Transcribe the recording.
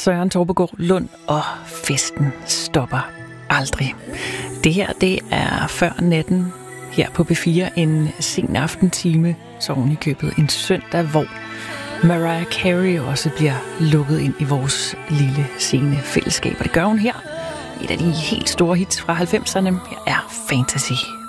Søren Torpegaard Lund, og festen stopper aldrig. Det her, det er før natten her på B4, en sen aftentime, så oven i købet en søndag, hvor Mariah Carey også bliver lukket ind i vores lille sene fællesskab. Og det gør hun her. Et af de helt store hits fra 90'erne er Fantasy.